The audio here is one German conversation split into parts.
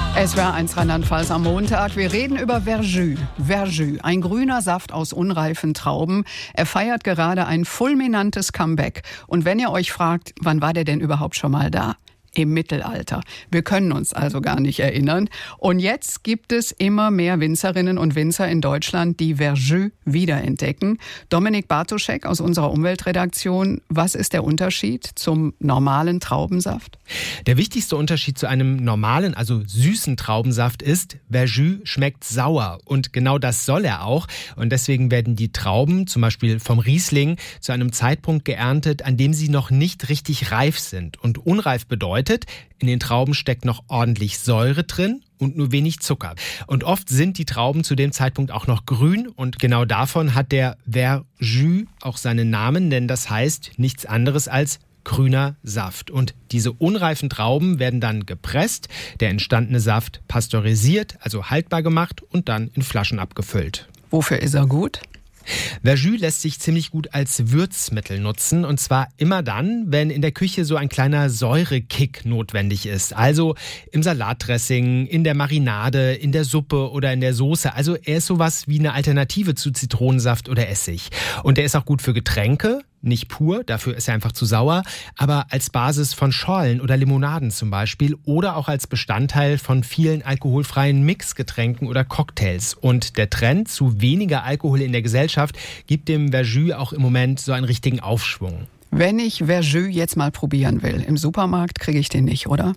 SWR1 Rheinland-Pfalz am Montag. Wir reden über Verjus. Verjus, ein grüner Saft aus unreifen Trauben. Er feiert gerade ein fulminantes Comeback. Und wenn ihr euch fragt, wann war der denn überhaupt schon mal da? Im Mittelalter. Wir können uns also gar nicht erinnern. Und jetzt gibt es immer mehr Winzerinnen und Winzer in Deutschland, die Verjus wiederentdecken. Dominik Bartoschek aus unserer Umweltredaktion. Was ist der Unterschied zum normalen Traubensaft? Der wichtigste Unterschied zu einem normalen, also süßen Traubensaft ist, Verjus schmeckt sauer. Und genau das soll er auch. Und deswegen werden die Trauben, zum Beispiel vom Riesling, zu einem Zeitpunkt geerntet, an dem sie noch nicht richtig reif sind. Und unreif bedeutet, in den Trauben steckt noch ordentlich Säure drin und nur wenig Zucker. Und oft sind die Trauben zu dem Zeitpunkt auch noch grün und genau davon hat der Verjus auch seinen Namen, denn das heißt nichts anderes als grüner Saft. Und diese unreifen Trauben werden dann gepresst, der entstandene Saft pasteurisiert, also haltbar gemacht und dann in Flaschen abgefüllt. Wofür ist er gut? Verjus lässt sich ziemlich gut als Würzmittel nutzen und zwar immer dann, wenn in der Küche so ein kleiner Säurekick notwendig ist. Also im Salatdressing, in der Marinade, in der Suppe oder in der Soße. Also er ist sowas wie eine Alternative zu Zitronensaft oder Essig. Und er ist auch gut für Getränke. Nicht pur, dafür ist er einfach zu sauer, aber als Basis von Schorlen oder Limonaden zum Beispiel oder auch als Bestandteil von vielen alkoholfreien Mixgetränken oder Cocktails. Und der Trend zu weniger Alkohol in der Gesellschaft gibt dem Verjus auch im Moment so einen richtigen Aufschwung. Wenn ich Verjus jetzt mal probieren will, im Supermarkt kriege ich den nicht, oder?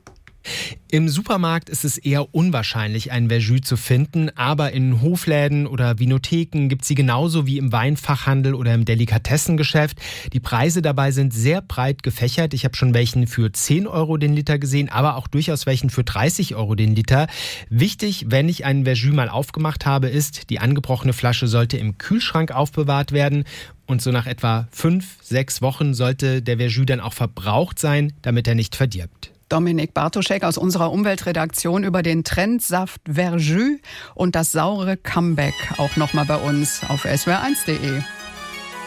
Im Supermarkt ist es eher unwahrscheinlich, einen Verjus zu finden, aber in Hofläden oder Vinotheken gibt es sie genauso wie im Weinfachhandel oder im Delikatessengeschäft. Die Preise dabei sind sehr breit gefächert. Ich habe schon welchen für 10 Euro den Liter gesehen, aber auch durchaus welchen für 30 Euro den Liter. Wichtig, wenn ich einen Verjus mal aufgemacht habe, ist, die angebrochene Flasche sollte im Kühlschrank aufbewahrt werden. Und so nach etwa 5-6 Wochen sollte der Verjus dann auch verbraucht sein, damit er nicht verdirbt. Dominik Bartoschek aus unserer Umweltredaktion über den Trendsaft Verjus und das saure Comeback auch nochmal bei uns auf swr1.de.